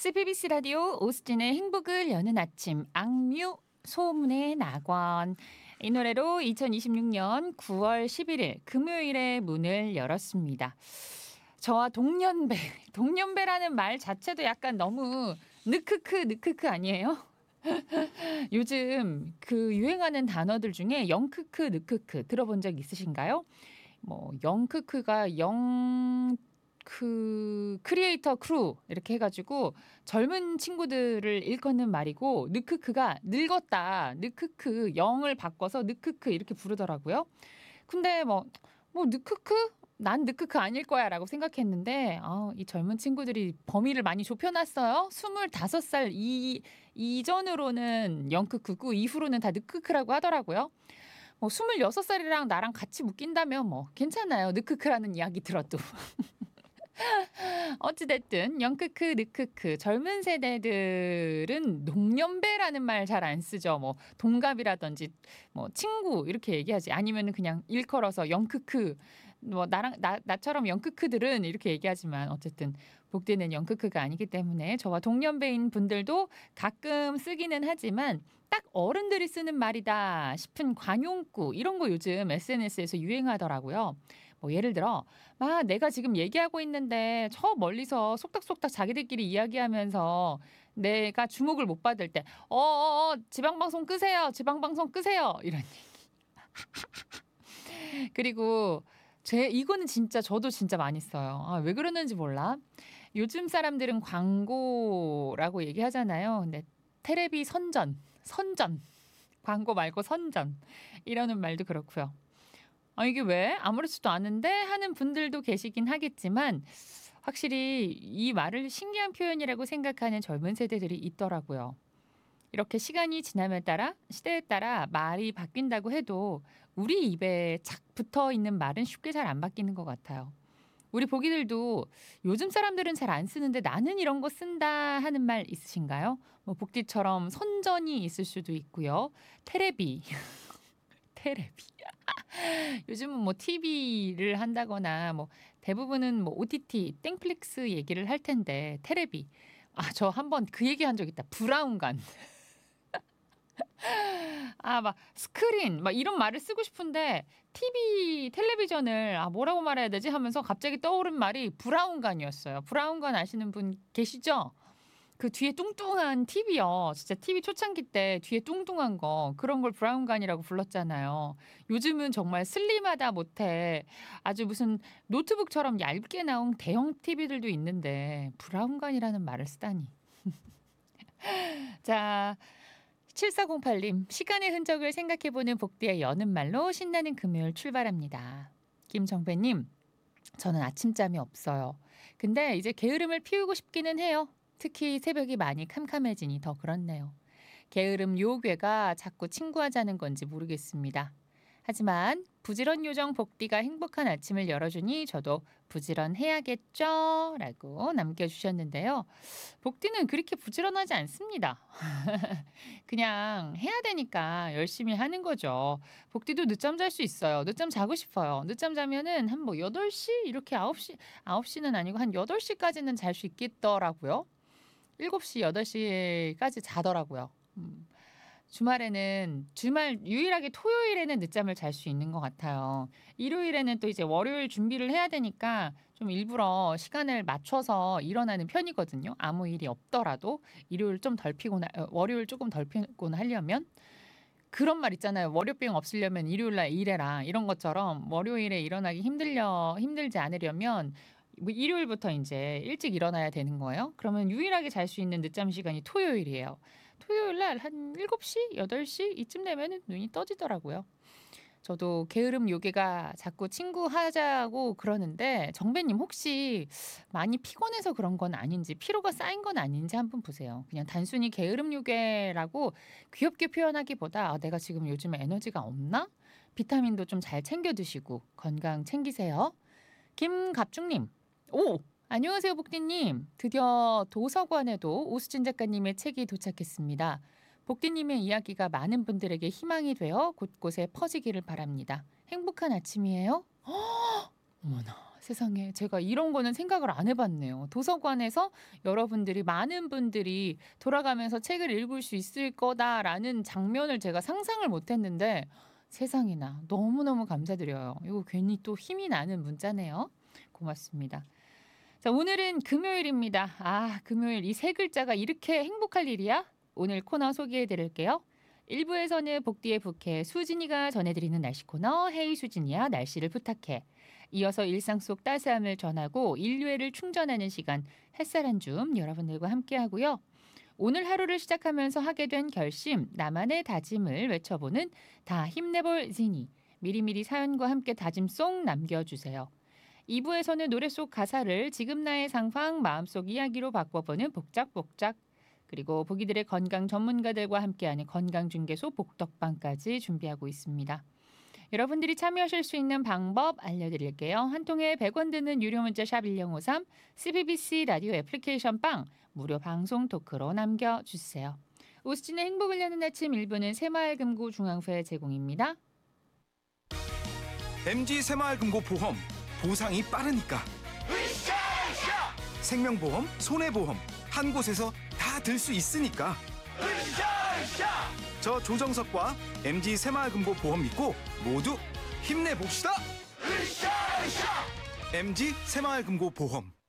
CBBC 라디오 오스틴의 행복을 여는 아침 악뮤 소문의 낙원. 이 노래로 2026년 9월 11일 금요일에 문을 열었습니다. 저와 동년배, 동년배라는 말 자체도 약간 너무 느크크 아니에요? 요즘 그 유행하는 단어들 중에 영크크, 느크크 들어본 적 있으신가요? 뭐 영크크가 크리에이터 크루 이렇게 해 가지고 젊은 친구들을 일컫는 말이고, 느크크가 늙었다. 느크크 영을 바꿔서 느크크 이렇게 부르더라고요. 근데 뭐 느크크? 난 느크크 아닐 거야라고 생각했는데 이 젊은 친구들이 범위를 많이 좁혀 놨어요. 25살 이전으로는 영크크고 이후로는 다 느크크라고 하더라고요. 26살이랑 나랑 같이 묶인다면 뭐 괜찮아요. 느크크라는 이야기 들어도. 어찌 됐든 영크크, 느크크 젊은 세대들은 농년배라는 말 잘 안 쓰죠. 뭐 동갑이라든지 뭐 친구 이렇게 얘기하지. 아니면은 그냥 일컬어서 영크크. 뭐 나처럼 영크크들은 이렇게 얘기하지만 어쨌든 복되는 영크크가 아니기 때문에 저와 동년배인 분들도 가끔 쓰기는 하지만 딱 어른들이 쓰는 말이다 싶은 관용구 이런 거 요즘 SNS에서 유행하더라고요. 뭐 예를 들어 내가 지금 얘기하고 있는데 저 멀리서 속닥속닥 자기들끼리 이야기하면서 내가 주목을 못 받을 때 지방방송 끄세요. 지방방송 끄세요. 이런 그리고 이거는 진짜 저도 진짜 많이 써요. 왜 그러는지 몰라. 요즘 사람들은 광고라고 얘기하잖아요. 근데 테레비 선전. 광고 말고 선전. 이러는 말도 그렇고요. 이게 왜? 아무렇지도 않은데 하는 분들도 계시긴 하겠지만 확실히 이 말을 신기한 표현이라고 생각하는 젊은 세대들이 있더라고요. 이렇게 시간이 지남에 따라 시대에 따라 말이 바뀐다고 해도 우리 입에 착 붙어 있는 말은 쉽게 잘 안 바뀌는 것 같아요. 우리 보기들도 요즘 사람들은 잘 안 쓰는데 나는 이런 거 쓴다 하는 말 있으신가요? 뭐 복디처럼 선전이 있을 수도 있고요. 테레비. 테레비. 요즘은 뭐 TV를 한다거나 뭐 대부분은 뭐 OTT, 땡플릭스 얘기를 할 텐데 테레비. 저 한번 그 얘기 한 적 있다. 브라운관. 막 스크린 막 이런 말을 쓰고 싶은데 텔레비전을 뭐라고 말해야 되지 하면서 갑자기 떠오른 말이 브라운관이었어요. 브라운관 아시는 분 계시죠? 그 뒤에 뚱뚱한 TV요. 진짜 TV 초창기 때 뒤에 뚱뚱한 거 그런 걸 브라운관이라고 불렀잖아요. 요즘은 정말 슬림하다 못해 아주 무슨 노트북처럼 얇게 나온 대형 TV들도 있는데 브라운관이라는 말을 쓰다니. 자, 7408님, 시간의 흔적을 생각해보는 복디의 여는 말로 신나는 금요일 출발합니다. 김정배님, 저는 아침잠이 없어요. 근데 이제 게으름을 피우고 싶기는 해요. 특히 새벽이 많이 캄캄해지니 더 그렇네요. 게으름 요괴가 자꾸 친구하자는 건지 모르겠습니다. 하지만 부지런 요정 복디가 행복한 아침을 열어주니 저도 부지런해야겠죠? 라고 남겨주셨는데요. 복디는 그렇게 부지런하지 않습니다. 그냥 해야 되니까 열심히 하는 거죠. 복디도 늦잠 잘 수 있어요. 늦잠 자고 싶어요. 늦잠 자면은 한 뭐 8시? 이렇게 9시는 아니고 한 8시까지는 잘 수 있겠더라고요. 7시, 8시까지 자더라고요. 주말 유일하게 토요일에는 늦잠을 잘 수 있는 것 같아요. 일요일에는 또 이제 월요일 준비를 해야 되니까 좀 일부러 시간을 맞춰서 일어나는 편이거든요. 아무 일이 없더라도 월요일 조금 덜 피곤하려면 그런 말 있잖아요. 월요병 없으려면 일요일 날 일해라. 이런 것처럼 월요일에 일어나기 힘들지 않으려면 뭐 일요일부터 이제 일찍 일어나야 되는 거예요. 그러면 유일하게 잘 수 있는 늦잠 시간이 토요일이에요. 토요일 날 한 7시, 8시 이쯤 되면 눈이 떠지더라고요. 저도 게으름 요괴가 자꾸 친구 하자고 그러는데 정배님 혹시 많이 피곤해서 그런 건 아닌지 피로가 쌓인 건 아닌지 한번 보세요. 그냥 단순히 게으름 요괴라고 귀엽게 표현하기보다 내가 지금 요즘에 에너지가 없나? 비타민도 좀 잘 챙겨 드시고 건강 챙기세요. 김갑중님. 안녕하세요, 복디님. 드디어 도서관에도 오수진 작가님의 책이 도착했습니다. 복디님의 이야기가 많은 분들에게 희망이 되어 곳곳에 퍼지기를 바랍니다. 행복한 아침이에요? 어머나, 세상에 제가 이런 거는 생각을 안 해봤네요. 도서관에서 여러분들이 많은 분들이 돌아가면서 책을 읽을 수 있을 거다라는 장면을 제가 상상을 못 했는데 세상에나 너무너무 감사드려요. 이거 괜히 또 힘이 나는 문자네요. 고맙습니다. 자, 오늘은 금요일입니다. 아, 금요일 이 세 글자가 이렇게 행복할 일이야? 오늘 코너 소개해 드릴게요. 1부에서는 복디의 북해 수진이가 전해드리는 날씨 코너 헤이 수진이야 날씨를 부탁해. 이어서 일상 속 따스함을 전하고 인류애를 충전하는 시간 햇살 한 줌 여러분들과 함께하고요. 오늘 하루를 시작하면서 하게 된 결심 나만의 다짐을 외쳐보는 다 힘내볼 지니 미리미리 사연과 함께 다짐송 남겨주세요. 2부에서는 노래 속 가사를 지금 나의 상황 마음속 이야기로 바꿔보는 복작복작 그리고 보기들의 건강 전문가들과 함께하는 건강중개소 복덕방까지 준비하고 있습니다. 여러분들이 참여하실 수 있는 방법 알려드릴게요. 한 통에 100원 드는 유료 문자 샵 1053 CBBC 라디오 애플리케이션 빵 무료 방송 토크로 남겨주세요. 오수진의 행복을 여는 아침 1부는 새마을금고 중앙회 제공입니다. MG 새마을금고 보험 보상이 빠르니까 생명보험, 손해보험 한 곳에서 다 들 수 있으니까 저 조정석과 MG 새마을금고 보험 믿고 모두 힘내봅시다. MG 새마을금고 보험